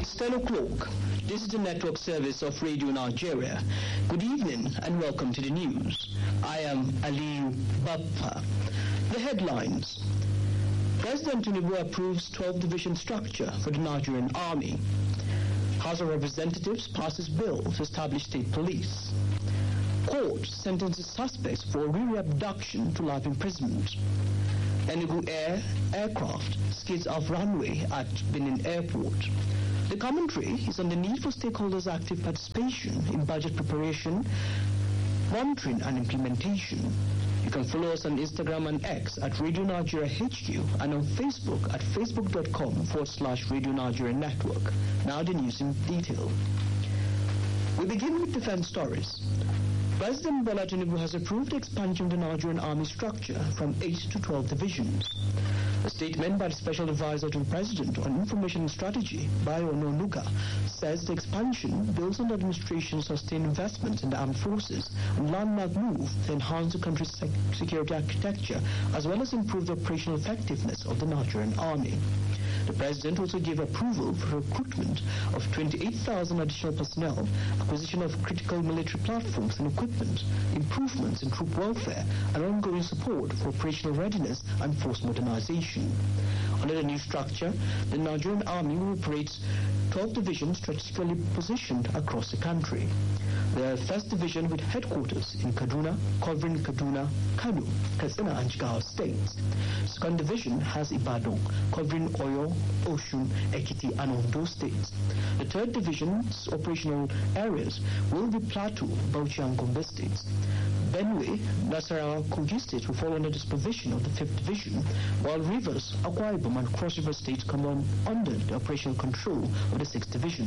It's 10 o'clock. This is the network service of Radio Nigeria. Good evening and welcome to the news. I am Aliyu Bappa. The headlines. President Tinubu approves 12-division structure for the Nigerian Army. House of Representatives passes bill to establish state police. Court sentences suspects for re-abduction to life imprisonment. Enugu aircraft skids off runway at Benin Airport. The commentary is on the need for stakeholders' active participation in budget preparation, monitoring and implementation. You can follow us on Instagram and X at Radio Nigeria HQ and on Facebook at facebook.com/Radio Nigeria Network. Now the news in detail. We begin with defense stories. President Bola Tinubu has approved the expansion of the Nigerian Army structure from 8 to 12 divisions. A statement by the Special Advisor to the President on Information and Strategy, Bayo Ononuga, says the expansion builds on the administration's sustained investments in the armed forces and landmark move to enhance the country's security architecture as well as improve the operational effectiveness of the Nigerian Army. The President also gave approval for recruitment of 28,000 additional personnel, acquisition of critical military platforms and equipment, improvements in troop welfare, and ongoing support for operational readiness and force modernization. Under the new structure, the Nigerian Army will operate 12 divisions strategically positioned across the country. The 1st Division with headquarters in Kaduna, covering Kaduna, Kano, Katsina and Jigawa states. 2nd Division has Ibadan, covering Oyo, Osun, Ekiti and Ondo states. The 3rd Division's operational areas will be Plateau, Bauchi and Gombe states. Benue, Nasarawa, Kogi states will fall under the supervision of the 5th Division, while Rivers, Akwa Ibom and Cross River states come under the operational control of the 6th Division.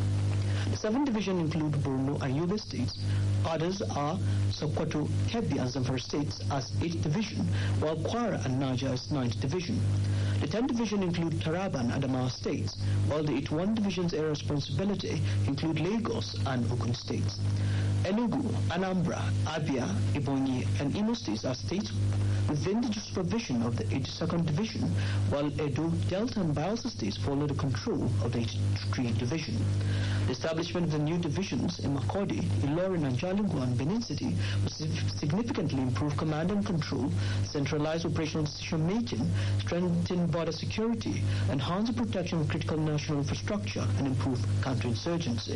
The 7th Division include Borno and Yobe states. Others are Sokoto, Kebbi and Zamfara states as 8th Division, while Kwara and Niger as 9th Division. The 10th Division include Taraba and Adamawa states, while the 81 Division's area responsibility include Lagos and Ogun states. Enugu, Anambra, Abia, Ebonyi and Imo states are states within the supervision of the 82nd Division, while Edo, Delta and Bayelsa states fall under the control of the 83rd Division. The establishment of the new divisions in Makurdi, Ilorin and Jalingo and Benin City will significantly improve command and control, centralize operational decision-making, strengthen border security, enhance the protection of critical national infrastructure, and improve counterinsurgency.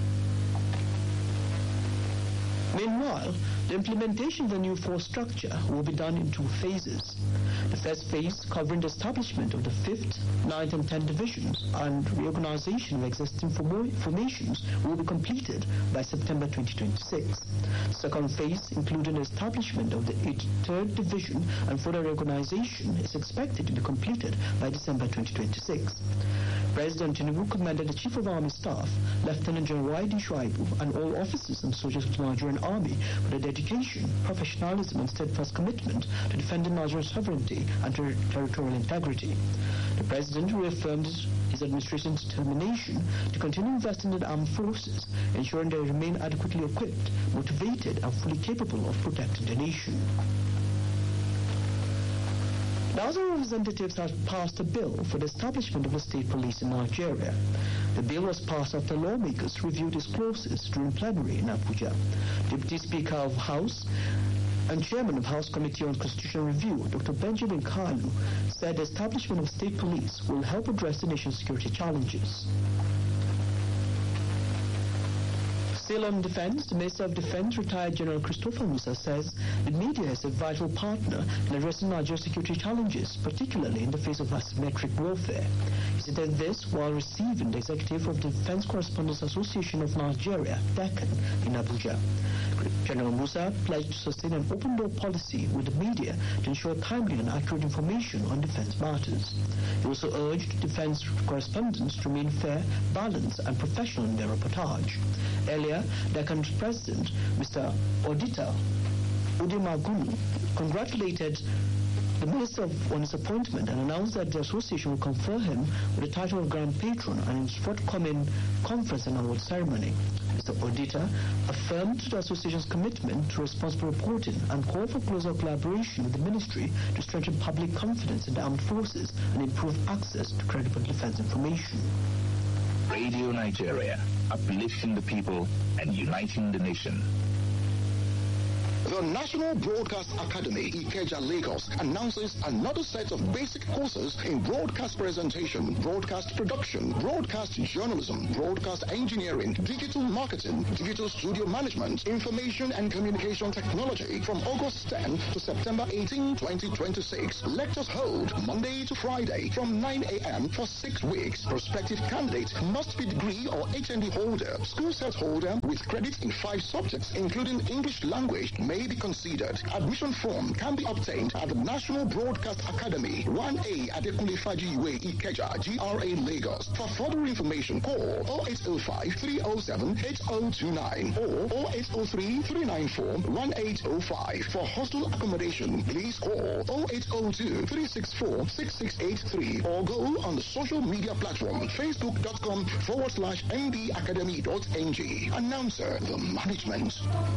Meanwhile, the implementation of the new force structure will be done in 2 phases. The first phase, covering the establishment of the 5th, 9th and 10th Divisions and reorganization of existing formations, will be completed by September 2026. The second phase, including the establishment of the 3rd Division and further reorganization, is expected to be completed by December 2026. President Tinubu commended the Chief of Army Staff, Lieutenant General Y.D. Shuaibu, and all officers and soldiers of the Nigerian Army for their dedication, professionalism and steadfast commitment to defending Nigerian sovereignty and territorial integrity. The President reaffirmed his administration's determination to continue investing in the armed forces, ensuring they remain adequately equipped, motivated and fully capable of protecting the nation. The House of Representatives has passed a bill for the establishment of the state police in Nigeria. The bill was passed after lawmakers reviewed its clauses during plenary in Abuja. Deputy Speaker of House and Chairman of House Committee on Constitutional Review, Dr. Benjamin Kalu, said the establishment of state police will help address the nation's security challenges. Still on defense, the Minister of Defense, retired General Christopher Musa, says the media is a vital partner in addressing Nigeria's security challenges, particularly in the face of asymmetric warfare. He said this while receiving the executive of the Defense Correspondents Association of Nigeria, DECAN, in Abuja. General Musa pledged to sustain an open-door policy with the media to ensure timely and accurate information on defense matters. He also urged defense correspondents to remain fair, balanced, and professional in their reportage. Earlier, DECAN's president, Mr. Odita Udemagunu, congratulated the minister on his appointment and announced that the association will confer him with the title of Grand Patron and its forthcoming conference and award ceremony. Mr. Odita affirmed the association's commitment to responsible reporting and called for closer collaboration with the ministry to strengthen public confidence in the armed forces and improve access to credible defense information. Radio Nigeria, uplifting the people and uniting the nation. The National Broadcast Academy, Ikeja, Lagos, announces another set of basic courses in broadcast presentation, broadcast production, broadcast journalism, broadcast engineering, digital marketing, digital studio management, information and communication technology from August 10 to September 18, 2026. Lectures hold Monday to Friday from 9 a.m. for 6 weeks. Prospective candidate must be degree or HND holder, school set holder with credits in 5 subjects, including English language, may be considered. Admission form can be obtained at the National Broadcast Academy, 1A Adekunle Fajiwe, Ikeja, GRA, Lagos. For further information, call 0805-307-8029 or 0803-394-1805. For hostel accommodation, please call 0802-364-6683 or go on the social media platform facebook.com/mbacademy.ng. Announcer, the management.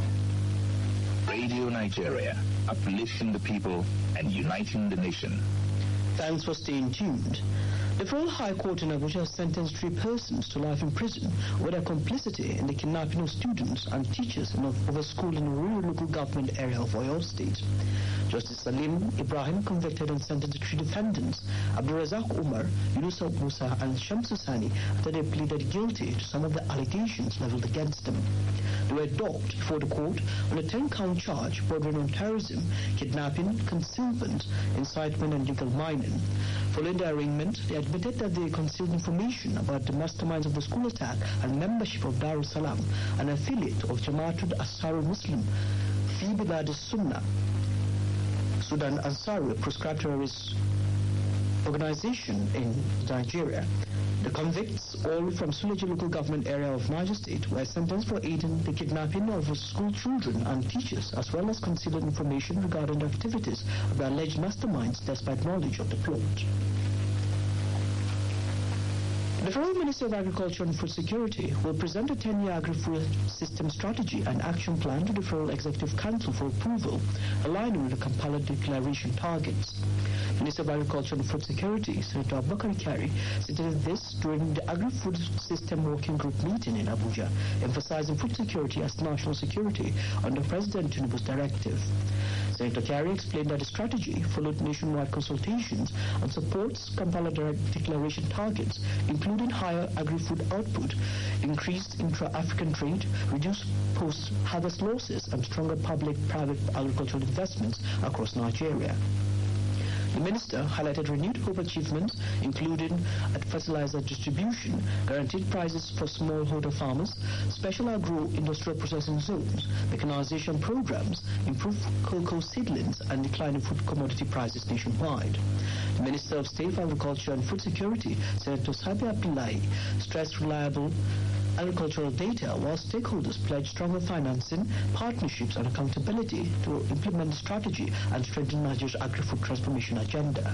Radio Nigeria, uplifting the people and uniting the nation. Thanks for staying tuned. The Federal High Court in Abuja has sentenced 3 persons to life in prison with their complicity in the kidnapping of students and teachers of a school in a rural local government area of Oyo State. Justice Salim Ibrahim convicted and sentenced 3 defendants, Abdulrazak Umar, Yunus Musa, and Shamsu Sani, after they pleaded guilty to some of the allegations leveled against them. They were docked before the court on a 10-count charge bordering on terrorism, kidnapping, concealment, incitement, and illegal mining. Following the arraignment, they admitted that they concealed information about the masterminds of the school attack and membership of Dar es Salaam, an affiliate of Jamaatul Ansarul Muslim fi Bilad Sunnah, Sudan Ansar, a proscribed terrorist organization in Nigeria. The convicts, all from Suleja local government area of Niger State, were sentenced for aiding the kidnapping of school children and teachers, as well as concealing information regarding the activities of the alleged masterminds despite knowledge of the plot. The Federal Minister of Agriculture and Food Security will present a 10-year agri-food system strategy and action plan to the Federal Executive Council for approval, aligning with the Kampala Declaration targets. Minister of Agriculture and Food Security, Senator Abubakar Kyari, stated this during the Agri-Food System Working Group meeting in Abuja, emphasizing food security as national security under President Tinubu's directive. Senator Kyari explained that the strategy followed nationwide consultations and supports Kampala Declaration targets, including higher agri-food output, increased intra-African trade, reduced post-harvest losses, and stronger public-private agricultural investments across Nigeria. The minister highlighted renewed hope achievements, including at fertilizer distribution, guaranteed prices for smallholder farmers, special agro-industrial processing zones, mechanization programs, improved cocoa seedlings, and declining food commodity prices nationwide. The Minister of State for Agriculture and Food Security, Senator Sabi Abdullahi, stressed reliable agricultural data, while stakeholders pledge stronger financing, partnerships, and accountability to implement the strategy and strengthen Nigeria's agri-food transformation agenda.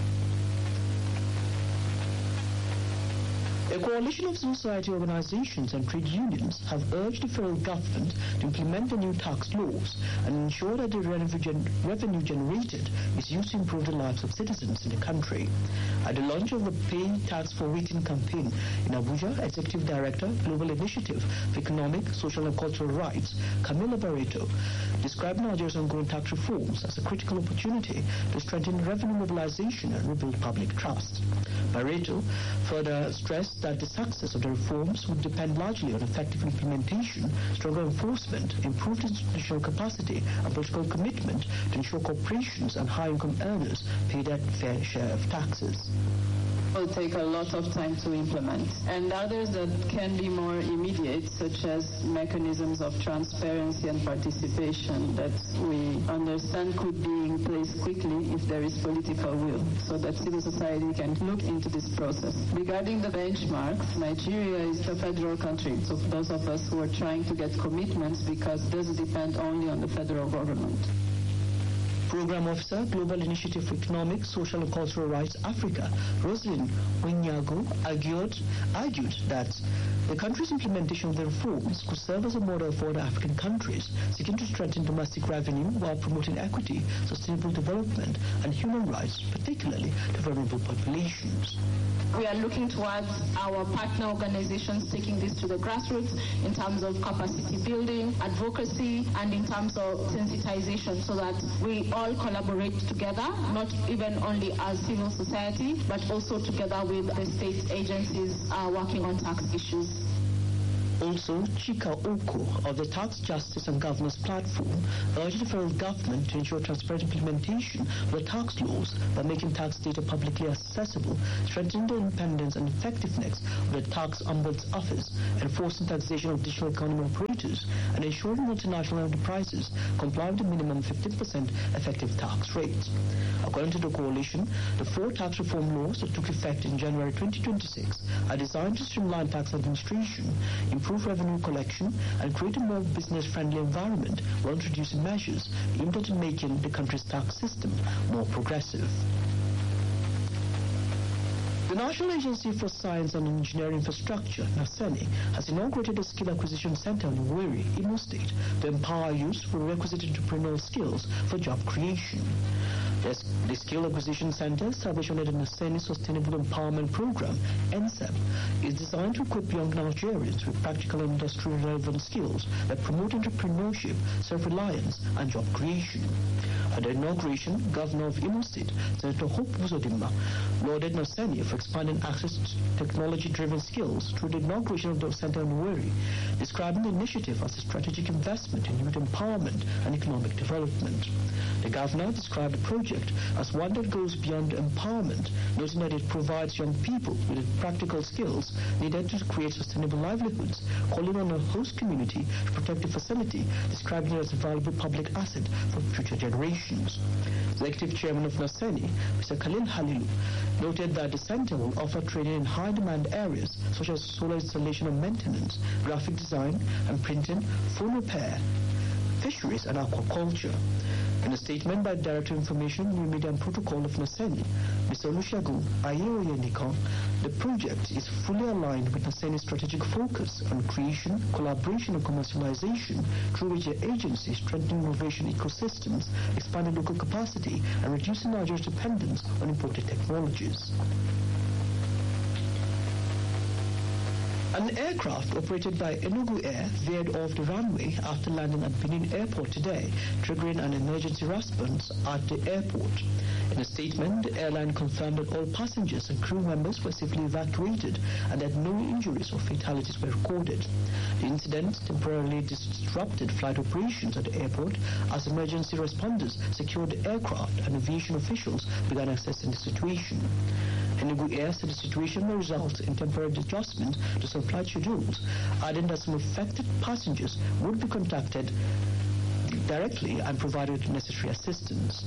A coalition of civil society organizations and trade unions have urged the federal government to implement the new tax laws and ensure that the revenue generated is used to improve the lives of citizens in the country. At the launch of the Pay Tax for Waiting campaign in Abuja, Executive Director, Global Initiative for Economic, Social and Cultural Rights, Camila Barreto, described Nigeria's ongoing tax reforms as a critical opportunity to strengthen revenue mobilization and rebuild public trust. Barreto further stressed that the success of the reforms would depend largely on effective implementation, stronger enforcement, improved institutional capacity, and political commitment to ensure corporations and high-income earners pay their fair share of taxes. Will take a lot of time to implement, and others that can be more immediate, such as mechanisms of transparency and participation that we understand could be in place quickly if there is political will, so that civil society can look into this process. Regarding the benchmarks, Nigeria is a federal country, so for those of us who are trying to get commitments, because it doesn't depend only on the federal government. Program Officer, Global Initiative for Economic, Social and Cultural Rights Africa, Rosalind Onyago, argued that the country's implementation of the reforms could serve as a model for other African countries seeking to strengthen domestic revenue while promoting equity, sustainable development, and human rights, particularly to vulnerable populations. We are looking towards our partner organizations taking this to the grassroots in terms of capacity building, advocacy, and in terms of sensitization, so that we all collaborate together, not even only as civil society, but also together with the state agencies working on tax issues. Also, Chika Oko of the Tax Justice and Governance Platform urged the federal government to ensure transparent implementation of the tax laws by making tax data publicly accessible, strengthening the independence and effectiveness of the Tax Ombuds Office, enforcing taxation of digital economy operators, and ensuring multinational enterprises comply with the minimum 15% effective tax rate. According to the coalition, the 4 tax reform laws that took effect in January 2026 are designed to streamline tax administration, improve revenue collection, and create a more business-friendly environment while introducing measures aimed at making the country's tax system more progressive. The National Agency for Science and Engineering Infrastructure, NASENI, has inaugurated a skill acquisition center in Owerri, Imo State, to empower youth with requisite entrepreneurial skills for job creation. The Skill Acquisition Center, established under the NASENI Sustainable Empowerment Program, NSEP, is designed to equip young Nigerians with practical and industry-relevant skills that promote entrepreneurship, self-reliance, and job creation. At the inauguration, Governor of Imo State, Senator Hope Uzodimma, lauded NASENI for expanding access to technology-driven skills through the inauguration of the center in Owerri, describing the initiative as a strategic investment in youth empowerment and economic development. The governor described the project as one that goes beyond empowerment, noting that it provides young people with the practical skills needed to create sustainable livelihoods, calling on a host community to protect the facility, describing it as a valuable public asset for future generations. Executive Chairman of NASENI, Mr. Khalil Halilu, noted that the center will offer training in high-demand areas such as solar installation and maintenance, graphic design and printing, phone repair, fisheries and aquaculture. In a statement by Director of Information, New Media and Protocol of NASENI, Mr. Olusegun Ayeoyenika, the project is fully aligned with NASENI's strategic focus on creation, collaboration and commercialization, through which the agency is strengthening innovation ecosystems, expanding local capacity, and reducing Nigeria's dependence on imported technologies. An aircraft operated by Enugu Air veered off the runway after landing at Benin Airport today, triggering an emergency response at the airport. In a statement, the airline confirmed that all passengers and crew members were safely evacuated and that no injuries or fatalities were recorded. The incident temporarily disrupted flight operations at the airport as emergency responders secured the aircraft and aviation officials began assessing the situation. Enugu Air said the situation may result in temporary adjustment to some flight schedules, adding that some affected passengers would be contacted directly and provided necessary assistance.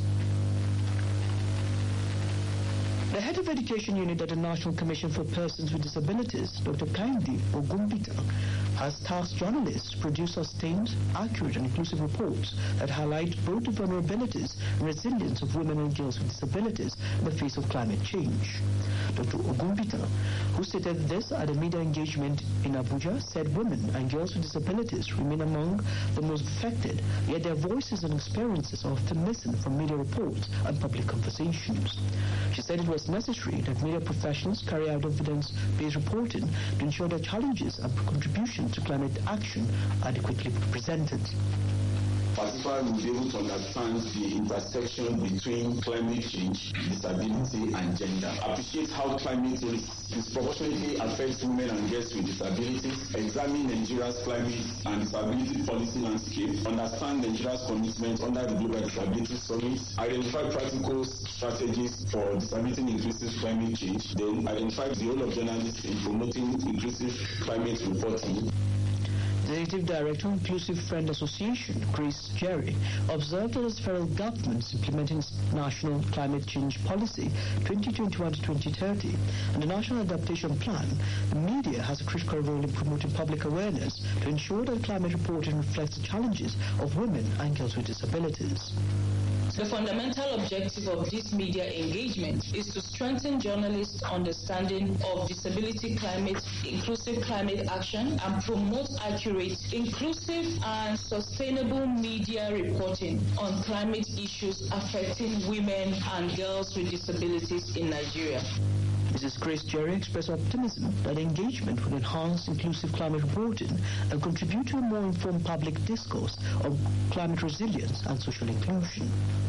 The head of education unit at the National Commission for Persons with Disabilities, Dr. Kaindi Ogumbita, has tasked journalists to produce sustained, accurate and inclusive reports that highlight both the vulnerabilities and resilience of women and girls with disabilities in the face of climate change. Dr. Ogumbita, who stated this at a media engagement in Abuja, said women and girls with disabilities remain among the most affected, yet their voices and experiences are often missing from media reports and public conversations. She said it was necessary that media professionals carry out evidence-based reporting to ensure that challenges and contributions to climate action are adequately represented. Particularly, we'll be able to understand the intersection between climate change, disability, and gender. Appreciate how climate disproportionately affects women and girls with disabilities. Examine Nigeria's climate and disability policy landscape. Understand Nigeria's commitment under the Global Disability Summit. Identify practical strategies for disability inclusive climate change. Then identify the role of journalists in promoting inclusive climate reporting. Executive Director of Inclusive Friend Association, Grace Jerry, observed that as federal government is implementing its National Climate Change Policy 2021 to 2030 and the National Adaptation Plan, the media has a critical role in promoting public awareness to ensure that climate reporting reflects the challenges of women and girls with disabilities. The fundamental objective of this media engagement is to strengthen journalists' understanding of disability climate, inclusive climate action, and promote accurate, inclusive, and sustainable media reporting on climate issues affecting women and girls with disabilities in Nigeria. Mr. Mrs. Grace Jerry expressed optimism that engagement will enhance inclusive climate reporting and contribute to a more informed public discourse on climate resilience and social inclusion.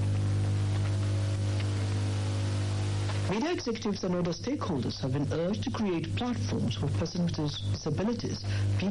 Media executives and other stakeholders have been urged to create platforms for persons with disabilities,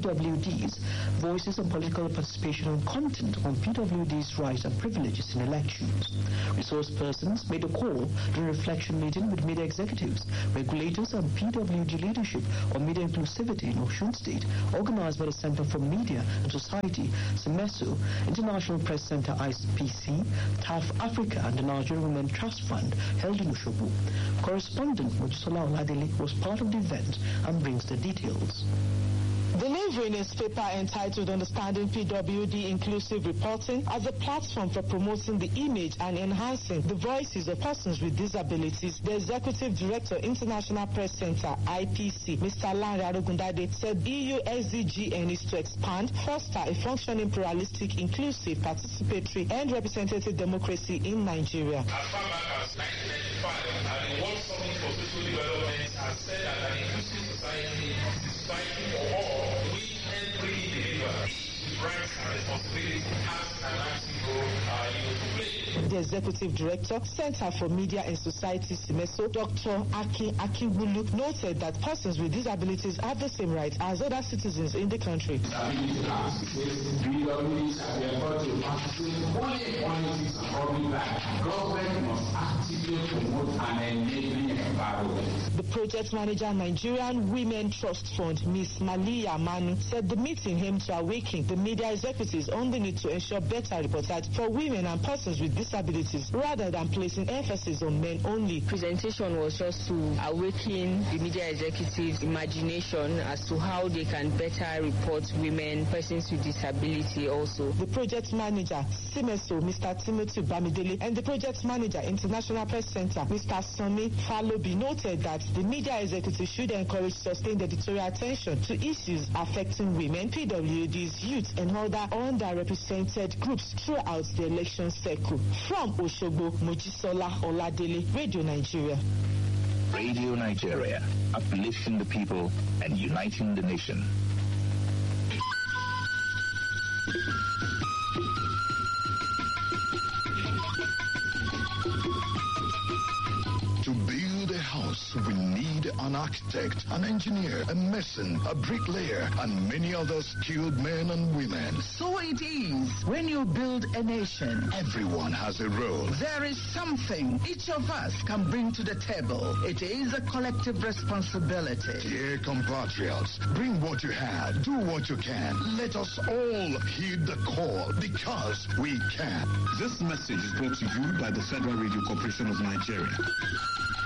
PWDs, voices on political participation and content on PWDs' rights and privileges in elections. Resource persons made a call during a reflection meeting with media executives, regulators and PWD leadership on media inclusivity in Osun State, organized by the Center for Media and Society, CEMESO, International Press Center IPC, TAF Africa and the Nigerian Women Trust Fund, held in Osogbo. Correspondent Mojisola Oladele was part of the event and brings the details. Delivering his paper entitled Understanding PWD Inclusive Reporting as a platform for promoting the image and enhancing the voices of persons with disabilities, the Executive Director, International Press Center, IPC, Mr. Lanre Arogundade, said EU SDGN is to expand, foster a functioning, pluralistic, inclusive, participatory, and representative democracy in Nigeria. As far back as 1995, the World Summit for Social Development has said that an inclusive society is a society for all, which every individual with rights and responsibilities has an active role to play. The Executive Director, Center for Media and Society, CEMESO, Dr. Akin Akingbulu, noted that persons with disabilities have the same rights as other citizens in the country. Disability Act says PWDs have been able to participate only in politics and public life. Government must actively promote an enabling environment. The project manager, Nigerian Women Trust Fund, Ms. Malia Manu, said the meeting aimed to awaken the media executives on the need to ensure better reportage for women and persons with disabilities rather than placing emphasis on men only. Presentation was just to awaken the media executives' imagination as to how they can better report women, persons with disability also. The project manager, CEMESO, Mr. Timothy Bamidele, and the project manager, International Press Center, Mr. Sami Falobi, noted that the media executives should encourage sustained editorial attention to issues affecting women, PWDs, youth, and other underrepresented groups throughout the election cycle. From Osogbo, Mojisola Oladele, Radio Nigeria. Radio Nigeria, uplifting the people and uniting the nation. To build a house, we need an architect, an engineer, a mason, a bricklayer, and many other skilled men and women. So it is when you build a nation. Everyone has a role. There is something each of us can bring to the table. It is a collective responsibility. Dear compatriots, bring what you have, do what you can. Let us all heed the call, because we can. This message is brought to you by the Federal Radio Corporation of Nigeria.